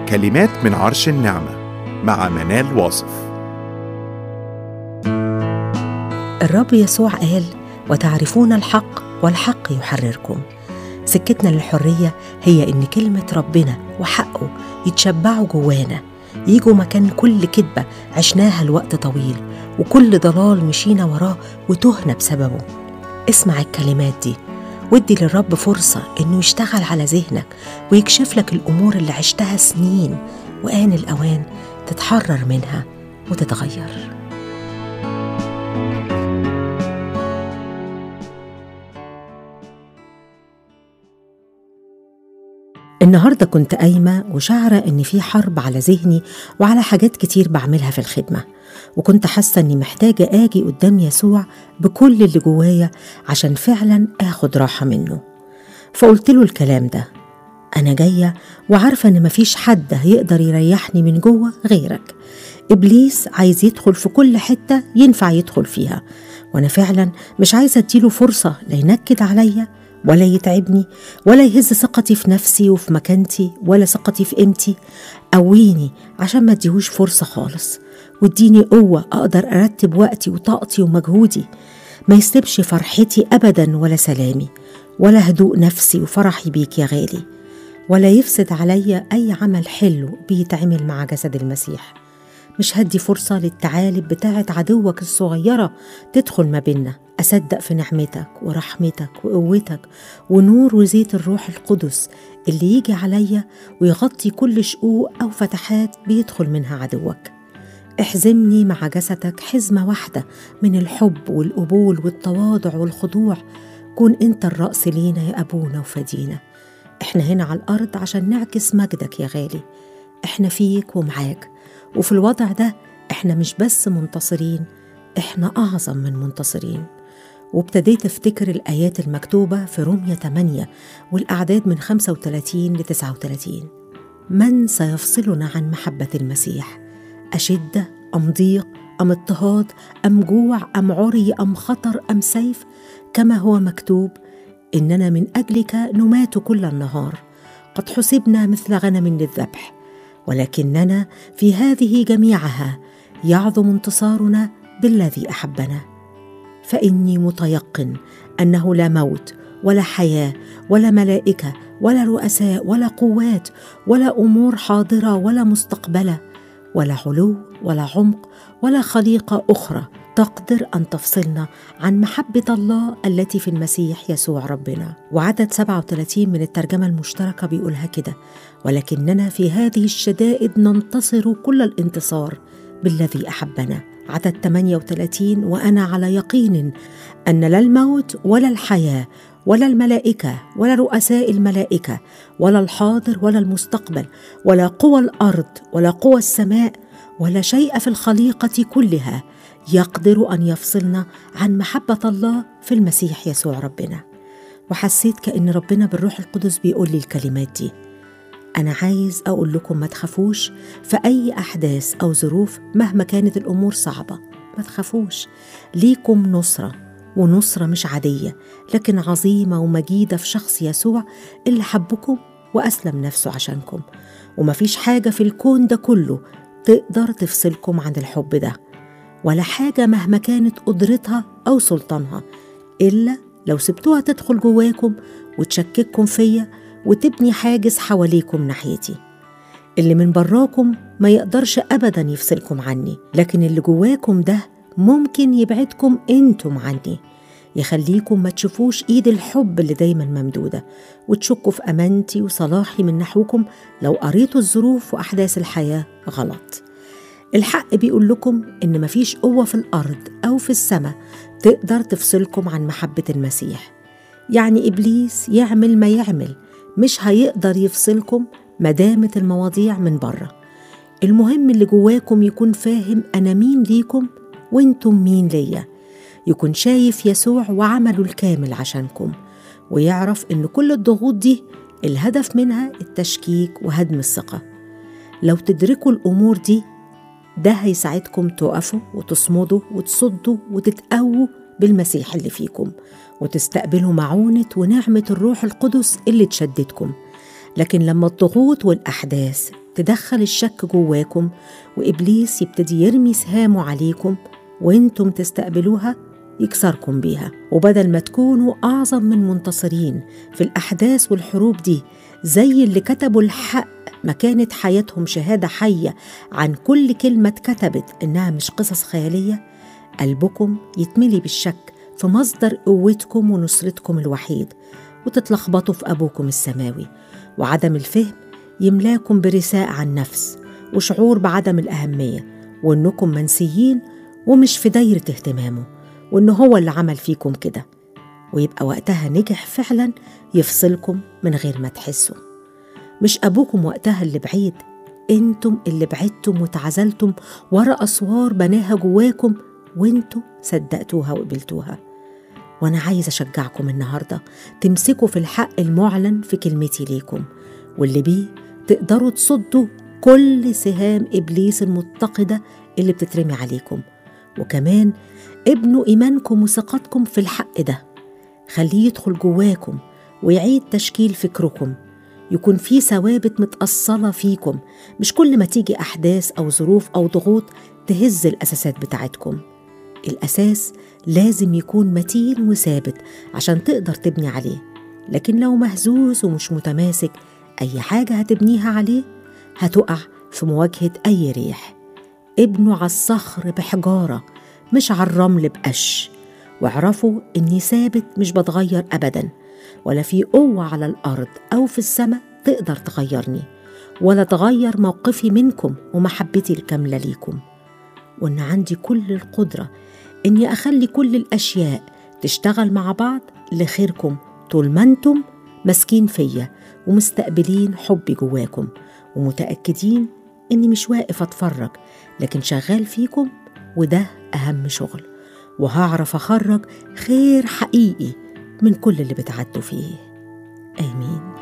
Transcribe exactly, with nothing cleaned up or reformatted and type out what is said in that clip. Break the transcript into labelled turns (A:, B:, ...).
A: كلمات من عرش النعمة مع منال واصف.
B: الرب يسوع قال: وتعرفون الحق والحق يحرركم. سكتنا للحرية هي إن كلمة ربنا وحقه يتشبعوا جوانا، يجوا مكان كل كذبة عشناها لوقت طويل وكل ضلال مشينا وراه وتهنا بسببه. اسمع الكلمات دي وادي للرب فرصة إنه يشتغل على ذهنك ويكشف لك الأمور اللي عشتها سنين، وآن الأوان تتحرر منها وتتغير. النهاردة كنت قايمة وشعرة إن في حرب على ذهني وعلى حاجات كتير بعملها في الخدمة، وكنت حاسة إني محتاجة آجي قدام يسوع بكل اللي جوايا عشان فعلا آخد راحة منه. فقلت له الكلام ده: أنا جاية وعارفة إن مفيش حد هيقدر يريحني من جوه غيرك. إبليس عايز يدخل في كل حتة ينفع يدخل فيها، وأنا فعلا مش عايزة أديله فرصة لا ينكد عليا ولا يتعبني ولا يهز ثقتي في نفسي وفي مكانتي ولا ثقتي في قيمتي. قويني عشان ما اديهوش فرصة خالص، واديني قوة أقدر أرتب وقتي وطاقتي ومجهودي. ما يسلبش فرحتي أبدا ولا سلامي ولا هدوء نفسي وفرحي بيك يا غالي، ولا يفسد عليا أي عمل حلو بيتعمل مع جسد المسيح. مش هدي فرصة للتعالب بتاعة عدوك الصغيرة تدخل ما بيننا. أصدق في نعمتك ورحمتك وقوتك ونور وزيت الروح القدس اللي يجي عليا ويغطي كل شقوق أو فتحات بيدخل منها عدوك. احزمني مع جسدك حزمة واحدة من الحب والقبول والتواضع والخضوع. كون انت الرأس لينا يا أبونا وفدينا. احنا هنا على الأرض عشان نعكس مجدك يا غالي. احنا فيك ومعاك، وفي الوضع ده احنا مش بس منتصرين، احنا أعظم من منتصرين. وابتديت افتكر الآيات المكتوبة في رومية ثمانية والأعداد من خمسة وثلاثين ل تسعة وثلاثين. من سيفصلنا عن محبة المسيح؟ أشدة أم ضيق أم اضطهاد أم جوع أم عري أم خطر أم سيف؟ كما هو مكتوب: إننا من أجلك نمات كل النهار، قد حسبنا مثل غنم للذبح، ولكننا في هذه جميعها يعظم انتصارنا بالذي أحبنا. فإني متيقن أنه لا موت ولا حياة ولا ملائكة ولا رؤساء ولا قوات ولا أمور حاضرة ولا مستقبلة ولا علو ولا عمق ولا خليقة أخرى تقدر أن تفصلنا عن محبة الله التي في المسيح يسوع ربنا. وعدد سبعة وثلاثين من الترجمة المشتركة بيقولها كده: ولكننا في هذه الشدائد ننتصر كل الانتصار بالذي أحبنا. عدد ثمانية وثلاثين: وأنا على يقين أن لا الموت ولا الحياة ولا الملائكة ولا رؤساء الملائكة ولا الحاضر ولا المستقبل ولا قوى الأرض ولا قوى السماء ولا شيء في الخليقة كلها يقدر أن يفصلنا عن محبة الله في المسيح يسوع ربنا. وحسيت كأن ربنا بالروح القدس بيقول لي الكلمات دي: أنا عايز أقول لكم ما تخافوش في أي أحداث أو ظروف مهما كانت الأمور صعبة. ما تخافوش، ليكم نصرة، ونصرة مش عادية لكن عظيمة ومجيدة في شخص يسوع اللي حبكم وأسلم نفسه عشانكم. ومفيش حاجة في الكون ده كله تقدر تفصلكم عن الحب ده، ولا حاجة مهما كانت قدرتها أو سلطانها، إلا لو سبتوها تدخل جواكم وتشكككم فيا وتبني حاجز حواليكم ناحيتي. اللي من براكم ما يقدرش أبدا يفصلكم عني، لكن اللي جواكم ده ممكن يبعدكم انتم عني، يخليكم ما تشوفوش إيد الحب اللي دايما ممدودة وتشكوا في أمانتي وصلاحي من نحوكم لو قريتوا الظروف وأحداث الحياة غلط. الحق بيقول لكم إن مفيش قوة في الأرض أو في السماء تقدر تفصلكم عن محبة المسيح. يعني إبليس يعمل ما يعمل مش هيقدر يفصلكم مدامت المواضيع من بره. المهم اللي جواكم يكون فاهم أنا مين ليكم وإنتم مين ليا، يكون شايف يسوع وعمله الكامل عشانكم، ويعرف إن كل الضغوط دي الهدف منها التشكيك وهدم الثقة. لو تدركوا الأمور دي ده هيساعدكم تقفوا وتصمدوا وتصدوا وتتقووا بالمسيح اللي فيكم، وتستقبلوا معونة ونعمة الروح القدس اللي تشددكم لكن لما الضغوط والأحداث تدخل الشك جواكم وإبليس يبتدي يرمي سهامه عليكم وإنتم تستقبلوها، يكسركم بيها. وبدل ما تكونوا أعظم من منتصرين في الأحداث والحروب دي زي اللي كتبوا الحق ما كانت حياتهم شهادة حية عن كل كلمة اتكتبت إنها مش قصص خيالية، قلبكم يتملي بالشك في مصدر قوتكم ونصرتكم الوحيد، وتتلخبطوا في أبوكم السماوي، وعدم الفهم يملاكم برثاء عن نفس وشعور بعدم الأهمية، وإنكم منسيين ومش في دايرة اهتمامه، وإنه هو اللي عمل فيكم كده. ويبقى وقتها نجح فعلا يفصلكم من غير ما تحسوا. مش أبوكم وقتها اللي بعيد، انتم اللي بعدتم وتعزلتم ورا أسوار بناها جواكم وانتم صدقتوها وقبلتوها. وأنا عايز أشجعكم النهاردة تمسكوا في الحق المعلن في كلمتي ليكم، واللي بيه تقدروا تصدوا كل سهام إبليس المتقدة اللي بتترمي عليكم. وكمان ابنوا إيمانكم وثقتكم في الحق ده، خليه يدخل جواكم ويعيد تشكيل فكركم، يكون في ثوابت متأصلة فيكم، مش كل ما تيجي أحداث أو ظروف أو ضغوط تهز الأساسات بتاعتكم. الأساس لازم يكون متين وثابت عشان تقدر تبني عليه، لكن لو مهزوز ومش متماسك، أي حاجة هتبنيها عليه هتقع في مواجهة أي ريح. ابنوا على الصخر بحجارة مش على الرمل بقش، واعرفوا إني ثابت مش بتغير أبداً، ولا في قوة على الأرض أو في السماء تقدر تغيرني ولا تغير موقفي منكم ومحبتي الكاملة ليكم، وإن عندي كل القدرة إني أخلي كل الأشياء تشتغل مع بعض لخيركم طول ما أنتم ماسكين فيا ومستقبلين حبي جواكم، ومتأكدين إني مش واقف أتفرج لكن شغال فيكم، وده أهم شغل، وهعرف أخرج خير حقيقي من كل اللي بتعدوا فيه. آمين.